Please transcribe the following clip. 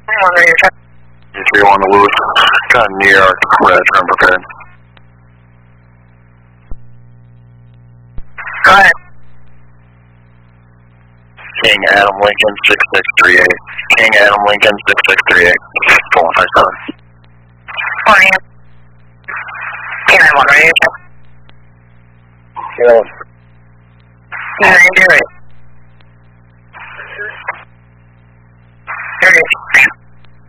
3 on the Lewis, got New York, red, turn prepared. Go ahead. King Adam Lincoln 6638. King Adam Lincoln 6638. 4157. Morning. King Adam, what are you? King Adam. Yeah, you're right.